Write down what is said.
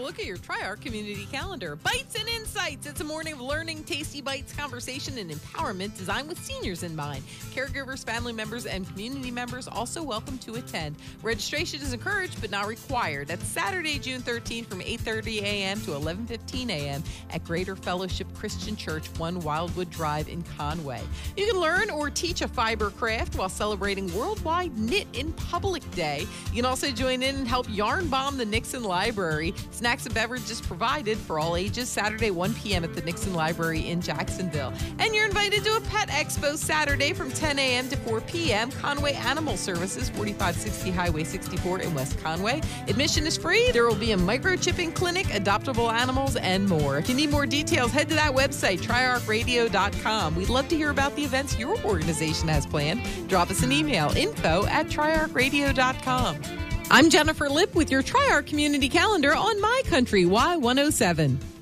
look at your Tri-Arc community calendar. Bites and Insights. It's a morning of learning, tasty bites, conversation, and empowerment designed with seniors in mind. Caregivers, family members, and community members also welcome to attend. Registration is encouraged but not required. That's Saturday, June 13th from 8:30 a.m. to 11:15 a.m. at Greater Fellowship Christian Church, 1 Wildwood Drive in Conway. You can learn or teach a fiber craft while celebrating Worldwide Knit in Public Day. You can also join in and help yarn bomb the Nixon Library. Snacks and beverages provided for all ages. Saturday, 1 p.m. at the Nixon Library in Jacksonville. And you're invited to a pet expo Saturday from 10 a.m. to 4 p.m. Conway Animal Services, 4560 Highway 64 in West Conway. Admission is free. There will be a microchipping clinic, adoptable animals, and more. If you need more details, head to that website, triarchradio.com. We'd love to hear about the events your organization has planned. Drop us an email, info@triarchradio.com. I'm Jennifer Lipp with your Tri-Arc Community Calendar on My Country Y107.